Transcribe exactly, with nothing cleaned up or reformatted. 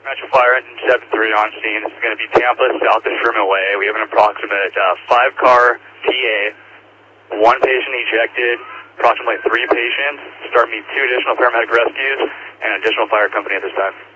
Metro Fire Engine seven three on scene. This is going to be Tampa, south of Sherman Way. We have an approximate uh, five-car P A, one patient ejected, approximately three patients. Start me two additional paramedic rescues and additional fire company at this time.